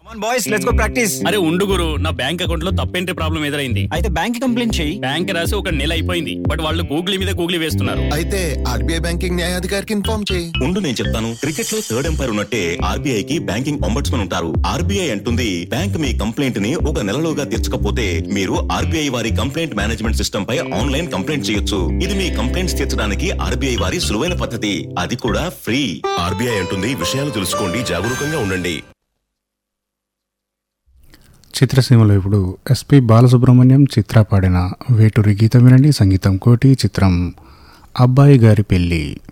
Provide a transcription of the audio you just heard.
Boys let's go practice. అరే ఉండు గురు, నా బ్యాంక్ అకౌంట్ లో తప్పేంటి ప్రాబ్లం ఎదురైంది. అయితే బ్యాంక్ కంప్లైంట్ చేయి. బ్యాంక్ రాసి 1 నెల అయిపోయింది, బట్ వాళ్ళు గూగుల్ మీద గూగుల్ వేస్తున్నారు. అయితే ఆర్బీఐ బ్యాంకింగ్ న్యాయాధికారికి ఇన్ఫార్మ్ చేయి. ఉండు నేను చెప్తాను. క్రికెట్ లో థర్డ్ ఎంపైర్ ఉన్నట్టే ఆర్బీఐ కి బ్యాంకింగ్ అంబడ్స్మన్ ఉంటారు. ఆర్బీఐ అంటుంది బ్యాంక్ మీ కంప్లైంట్ ని 1 నెలలోగా తీర్చకపోతే మీరు ఆర్బీఐ వారి కంప్లైంట్ మేనేజ్మెంట్ సిస్టమ్ పై ఆన్లైన్ కంప్లైంట్ చేయొచ్చు. ఇది మీ కంప్లైంట్స్ తీర్చడానికి ఆర్బీఐ వారి సులువైన పద్ధతి, అది కూడా ఫ్రీ. ఆర్బీఐ అంటుంది విషయాలు తెలుసుకోండి, జాగరూకంగా ఉండండి. చిత్రసీమలో ఇప్పుడు ఎస్పి బాలసుబ్రహ్మణ్యం చిత్ర పాడిన వేటూరి గీతం వినండి. సంగీతం కోటి. చిత్రం అబ్బాయి గారి పెళ్లి.